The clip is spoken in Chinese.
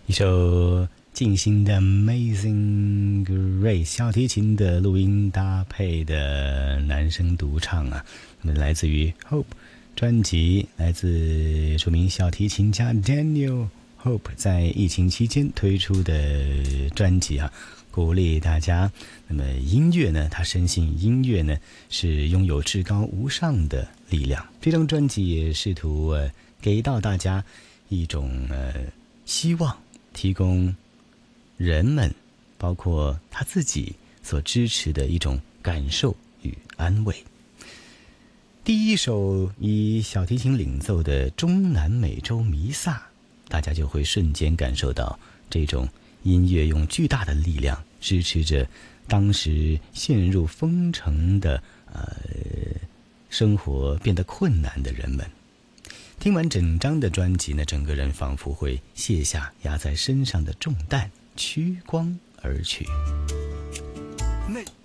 一首静心的 Amazing Grace 小提琴的录音搭配的男声独唱啊，那么来自于 Hope 专辑，来自著名小提琴家 Daniel Hope 在疫情期间推出的专辑啊，鼓励大家。那么音乐呢，他深信音乐呢是拥有至高无上的力量。这张专辑也试图给到大家一种希望，提供人们包括他自己所支持的一种感受与安慰。第一首以小提琴领奏的中南美洲弥撒，大家就会瞬间感受到这种音乐用巨大的力量支持着当时陷入封城的生活变得困难的人们。听完整张的专辑呢，整个人仿佛会卸下压在身上的重担，趋光而去。